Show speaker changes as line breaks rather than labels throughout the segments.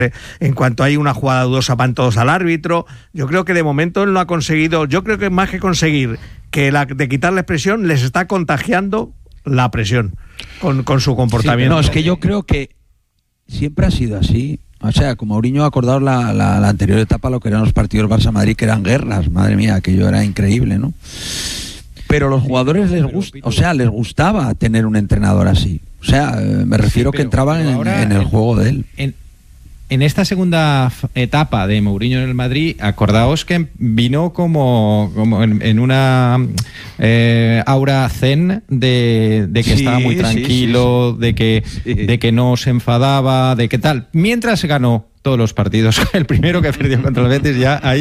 En cuanto hay una jugada dudosa, van todos al árbitro. Yo creo que de momento él no ha conseguido, yo creo que más que conseguir de quitarles presión, les está contagiando la presión con su comportamiento.
Sí, no, es que yo creo que siempre ha sido así. O sea, como Mourinho ha acordado la anterior etapa, lo que eran los partidos Barça-Madrid, que eran guerras, madre mía, aquello era increíble, ¿no? Pero a los jugadores les gustaba tener un entrenador así. O sea, me refiero que entraban en el juego de él.
En esta segunda etapa de Mourinho en el Madrid, acordaos que vino como en una aura zen de que estaba muy tranquilo, de que no se enfadaba, de que tal. Mientras ganó todos los partidos, el primero que perdió contra el Betis,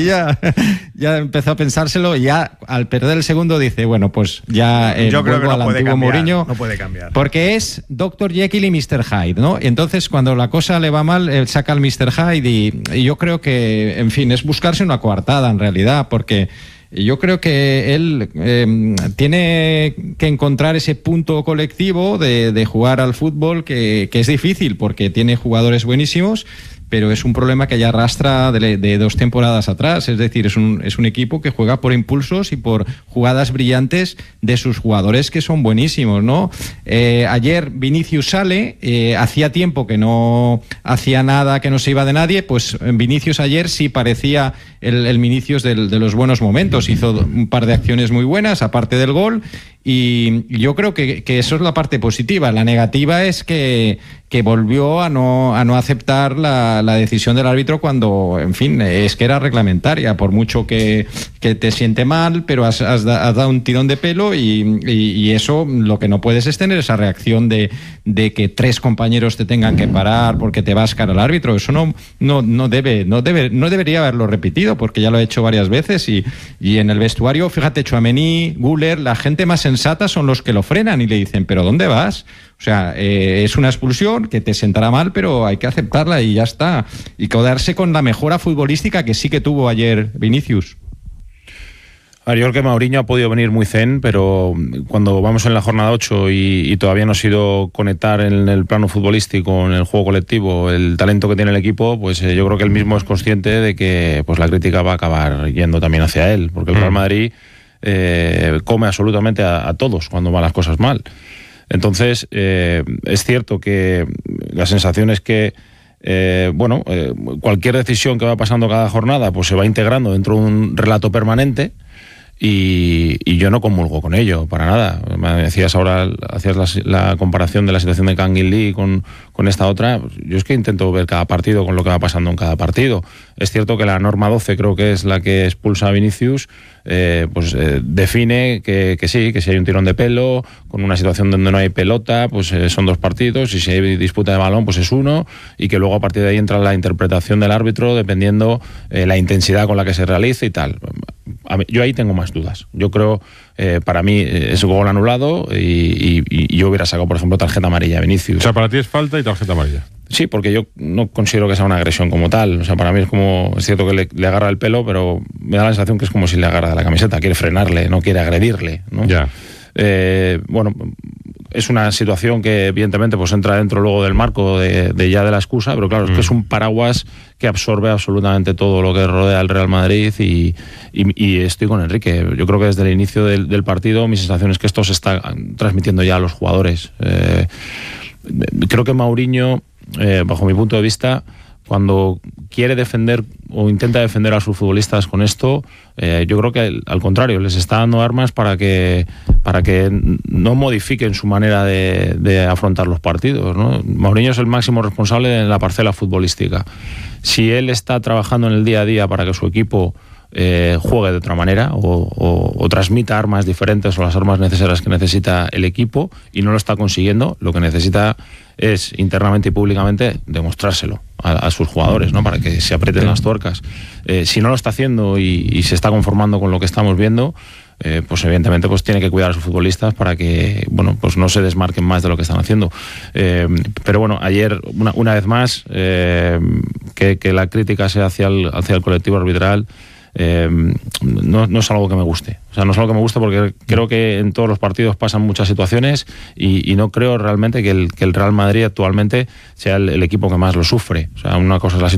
ya empezó a pensárselo, y ya al perder el segundo dice, bueno, pues ya
yo creo que no
al
puede
antiguo
cambiar,
Mourinho,
no puede cambiar.
Porque es Dr. Jekyll y Mr. Hyde, ¿no? Entonces, cuando la cosa le va mal, él saca al Mr. Hyde y yo creo que, en fin, es buscarse una coartada en realidad, porque yo creo que él tiene que encontrar ese punto colectivo de jugar al fútbol que es difícil, porque tiene jugadores buenísimos, pero es un problema que ya arrastra de 2 temporadas atrás. Es decir, es un equipo que juega por impulsos y por jugadas brillantes de sus jugadores, que son buenísimos, ¿no? Ayer Vinicius sale, hacía tiempo que no hacía nada, que no se iba de nadie, pues Vinicius ayer sí parecía el Vinicius de los buenos momentos. Hizo un par de acciones muy buenas, aparte del gol, y yo creo que eso es la parte positiva. La negativa es que volvió a no aceptar la decisión del árbitro cuando, en fin, es que era reglamentaria, por mucho que te siente mal, pero has dado un tirón de pelo, y eso, lo que no puedes es tener esa reacción de que 3 compañeros te tengan que parar porque te vas cara al árbitro. Eso no debería haberlo repetido, porque ya lo ha hecho varias veces, y en el vestuario, fíjate, Tchouaméni, Güler, la gente más sensata son los que lo frenan y le dicen, ¿pero dónde vas? O sea, es una expulsión que te sentará mal, pero hay que aceptarla y ya está. Y quedarse con la mejora futbolística que sí que tuvo ayer Vinicius.
Yo creo que Mourinho ha podido venir muy zen, pero cuando vamos en la jornada 8 y todavía no ha sido conectar en el plano futbolístico, en el juego colectivo, el talento que tiene el equipo, pues yo creo que él mismo es consciente de que pues la crítica va a acabar yendo también hacia él, porque el Real Madrid come absolutamente a todos cuando van las cosas mal. Entonces, es cierto que la sensación es que cualquier decisión que va pasando cada jornada pues se va integrando dentro de un relato permanente, y yo no comulgo con ello, para nada. Me decías ahora, hacías la comparación de la situación de Kangin Lee con esta otra. Yo es que intento ver cada partido con lo que va pasando en cada partido. Es cierto que la norma 12, creo que es la que expulsa a Vinicius, define que sí, que si hay un tirón de pelo, con una situación donde no hay pelota, pues son 2 partidos, y si hay disputa de balón, pues es 1, y que luego a partir de ahí entra la interpretación del árbitro, dependiendo la intensidad con la que se realice y tal. Yo ahí tengo más dudas. Yo creo, para mí es gol anulado, y yo hubiera sacado, por ejemplo, tarjeta amarilla a Vinicius.
O sea, para ti es falta y tarjeta amarilla.
Sí, porque yo no considero que sea una agresión como tal. O sea, para mí es cierto que le agarra el pelo, pero me da la sensación que es como si le agarra de la camiseta. Quiere frenarle, no quiere agredirle, ¿no?
Ya.
Es una situación que evidentemente pues entra dentro luego del marco de la excusa, pero claro, es que es un paraguas que absorbe absolutamente todo lo que rodea al Real Madrid, y estoy con Enrique. Yo creo que desde el inicio del partido mi sensación es que esto se está transmitiendo ya a los jugadores. Creo que Mourinho, bajo mi punto de vista, cuando quiere defender o intenta defender a sus futbolistas con esto, yo creo que al contrario, les está dando armas para que no modifiquen su manera de afrontar los partidos, ¿no? Mourinho es el máximo responsable en la parcela futbolística. Si él está trabajando en el día a día para que su equipo juegue de otra manera o transmita armas diferentes o las armas necesarias que necesita el equipo, y no lo está consiguiendo, lo que necesita es internamente y públicamente demostrárselo a sus jugadores, ¿no? Para que se aprieten las tuercas. Si no lo está haciendo y se está conformando con lo que estamos viendo, pues evidentemente pues tiene que cuidar a sus futbolistas para que pues no se desmarquen más de lo que están haciendo. Pero bueno, ayer una vez más que la crítica sea hacia el colectivo arbitral, no es algo que me guste. O sea, no es algo que me guste, porque creo que en todos los partidos pasan muchas situaciones, y no creo realmente que el Real Madrid actualmente sea el equipo que más lo sufre. O sea, una cosa es la situación